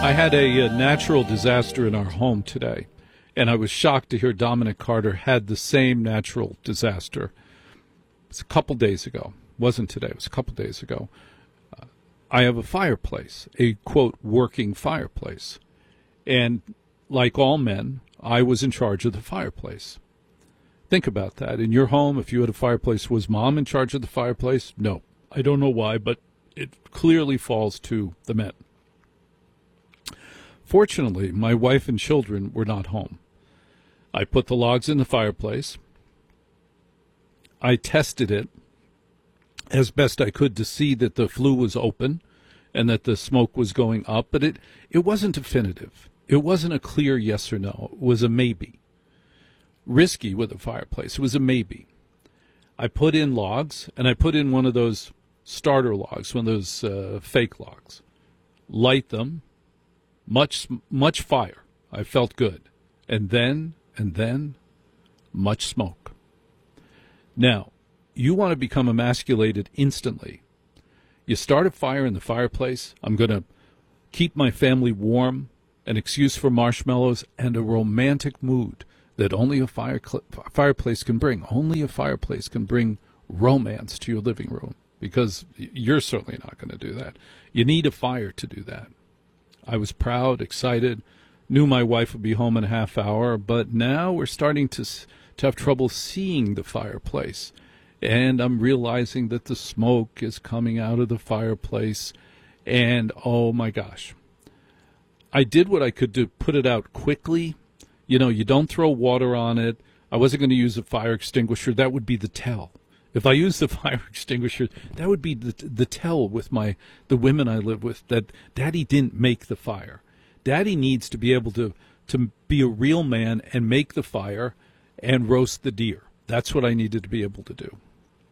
I had a natural disaster in our home today, and I was shocked to hear Dominic Carter had the same natural disaster. It was a couple days ago. It wasn't today. It was a couple days ago. I have a fireplace, a, quote, working fireplace. And like all men, I was in charge of the fireplace. Think about that. In your home, if you had a fireplace, was mom in charge of the fireplace? No. I don't know why, but it clearly falls to the men. Fortunately, my wife and children were not home. I put the logs in the fireplace. I tested it as best I could to see that the flue was open and that the smoke was going up, but it wasn't definitive. It wasn't a clear yes or no. It was a maybe. Risky with a fireplace. It was a maybe. I put in logs, and I put in one of those starter logs, one of those fake logs. Light them. Much fire. I felt good. And then, much smoke. Now, you want to become emasculated instantly. You start a fire in the fireplace. I'm going to keep my family warm, an excuse for marshmallows, and a romantic mood that only a fireplace can bring. Only a fireplace can bring romance to your living room, because you're certainly not going to do that. You need a fire to do that. I was proud, excited, knew my wife would be home in a half hour, but now we're starting to have trouble seeing the fireplace. And I'm realizing that the smoke is coming out of the fireplace, and oh my gosh. I did what I could to put it out quickly. You know, you don't throw water on it. I wasn't going to use a fire extinguisher. That would be the tell. If I used the fire extinguisher, that would be the tell with the women I live with, that Daddy didn't make the fire. Daddy needs to be able to be a real man and make the fire and roast the deer. That's what I needed to be able to do.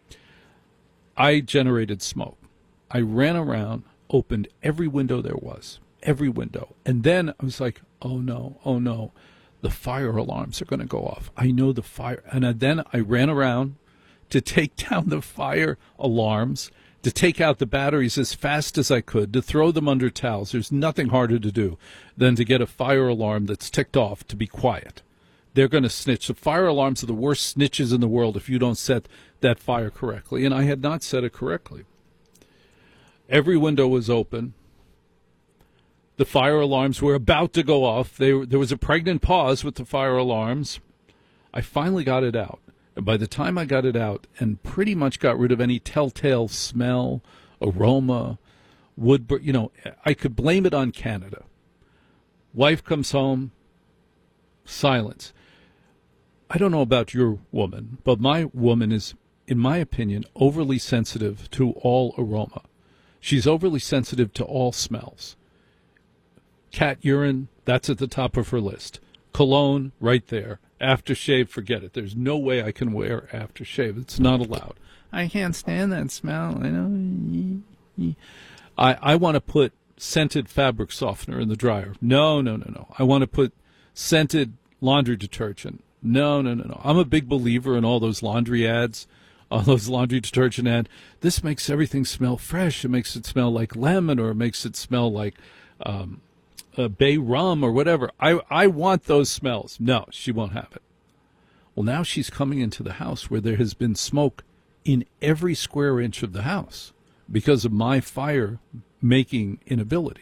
I generated smoke. I ran around, opened every window there was, every window. And then I was like, oh no, the fire alarms are going to go off. I know the fire. And then I ran around to take down the fire alarms, to take out the batteries as fast as I could, to throw them under towels. There's nothing harder to do than to get a fire alarm that's ticked off to be quiet. They're going to snitch. The fire alarms are the worst snitches in the world if you don't set that fire correctly. And I had not set it correctly. Every window was open. The fire alarms were about to go off. There was a pregnant pause with the fire alarms. I finally got it out. And by the time I got it out and pretty much got rid of any telltale smell, aroma, I could blame it on Canada. Wife comes home, silence. I don't know about your woman, but my woman is, in my opinion, overly sensitive to all aroma. She's overly sensitive to all smells. Cat urine, that's at the top of her list. Cologne, right there. Aftershave, forget it. There's no way I can wear aftershave. It's not allowed. I can't stand that smell. I know. I want to put scented fabric softener in the dryer. No. I want to put scented laundry detergent. No. I'm a big believer in all those laundry ads, all those laundry detergent ads. This makes everything smell fresh. It makes it smell like lemon, or it makes it smell like bay rum or whatever. I want those smells. No, she won't have it. Well, now she's coming into the house where there has been smoke in every square inch of the house because of my fire making inability.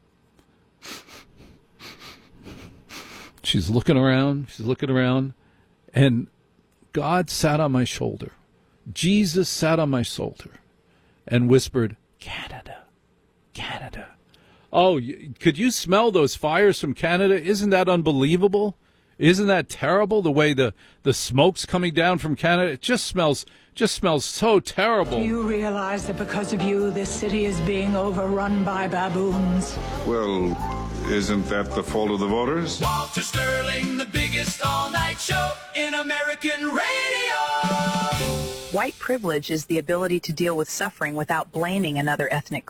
She's looking around, and God sat on my shoulder. Jesus sat on my shoulder and whispered, Canada, Canada. Oh, could you smell those fires from Canada? Isn't that unbelievable? Isn't that terrible, the way the smoke's coming down from Canada? It just smells so terrible. Do you realize that because of you, this city is being overrun by baboons? Well, isn't that the fault of the voters? Walter Sterling, the biggest all-night show in American radio. White privilege is the ability to deal with suffering without blaming another ethnic group.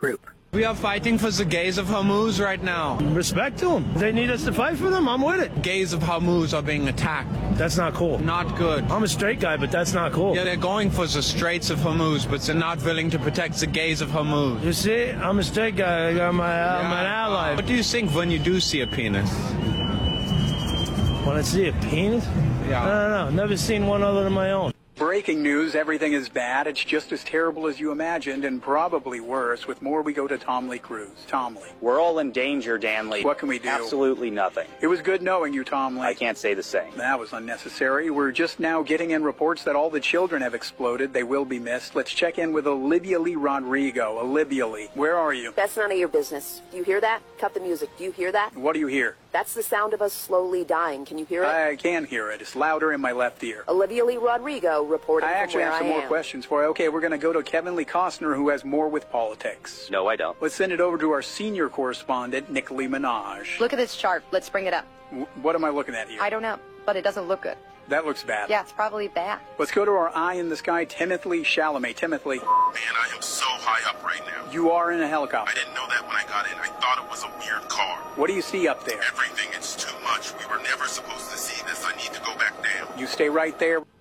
We are fighting for the gays of Hormuz right now. Respect to them. If they need us to fight for them, I'm with it. Gays of Hormuz are being attacked. That's not cool. Not good. I'm a straight guy, but that's not cool. Yeah, they're going for the Straits of Hormuz, but they're not willing to protect the gays of Hormuz. You see, I'm a straight guy. I'm an ally. What do you think when you do see a penis? When I see a penis? Yeah. I don't know. Never seen one other than my own. Breaking news, everything is bad. It's just as terrible as you imagined and probably worse. With more, we go to Tom Lee Cruz. Tom Lee. We're all in danger, Dan Lee. What can we do? Absolutely nothing. It was good knowing you, Tom Lee. I can't say the same. That was unnecessary. We're just now getting in reports that all the children have exploded. They will be missed. Let's check in with Olivia Lee Rodrigo. Olivia Lee, where are you? That's none of your business. Do you hear that? Cut the music. Do you hear that? What do you hear? That's the sound of us slowly dying. Can you hear it? I can hear it. It's louder in my left ear. Olivia Lee Rodrigo reporting I actually from where have some I more am. questions for you. Okay, we're going to go to Kevin Lee Costner, who has more with politics. No, I don't. Let's send it over to our senior correspondent, Nick Lee Minaj. Look at this chart. Let's bring it up. What am I looking at here? I don't know, but it doesn't look good. That looks bad. Yeah, it's probably bad. Let's go to our eye in the sky, Timothy Chalamet. Timothy. Man, I am so high up right now. You are in a helicopter. I didn't know that when I got in. I thought it was a weird car. What do you see up there? Everything. It's too much. We were never supposed to see this. I need to go back down. You stay right there.